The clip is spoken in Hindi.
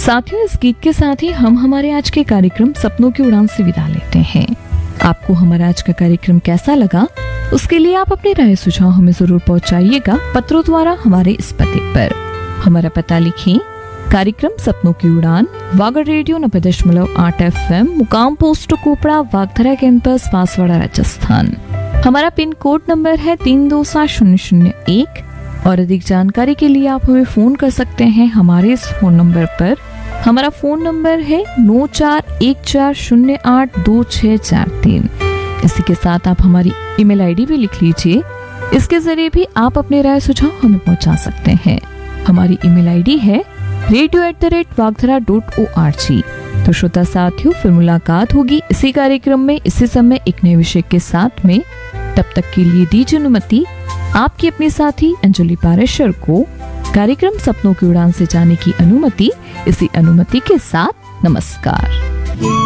साथियों, इस गीत के साथ ही हम हमारे आज के कार्यक्रम सपनों की उड़ान से विदा लेते हैं। आपको हमारा आज का कार्यक्रम कैसा लगा, उसके लिए आप अपने राय सुझाव हमें जरूर पहुंचाइएगा पत्रों द्वारा हमारे इस पते पर। हमारा पता लिखिए, कार्यक्रम सपनों की उड़ान, वागड़ रेडियो 90.8 FM, मुकाम पोस्ट कोपड़ा, वागधरा कैंपस, बांसवाड़ा, राजस्थान। हमारा पिन कोड नंबर है 327001। और अधिक जानकारी के लिए आप हमें फोन कर सकते हैं हमारे इस फोन नंबर पर। हमारा फोन नंबर है 9414082643। इसी के साथ आप हमारी ईमेल आईडी भी लिख लीजिए, इसके जरिए भी आप अपने राय सुझाव हमें पहुंचा सकते हैं। हमारी ईमेल आईडी है radio@wagdhara.org। तो श्रोता साथियों, फिर मुलाकात होगी इसी कार्यक्रम में इसी समय एक नए विषय के साथ में। तब तक के लिए दीजिए अनुमति आपकी अपनी साथी अंजलि पारेशर को कार्यक्रम सपनों की उड़ान से जाने की अनुमति। इसी अनुमति के साथ नमस्कार।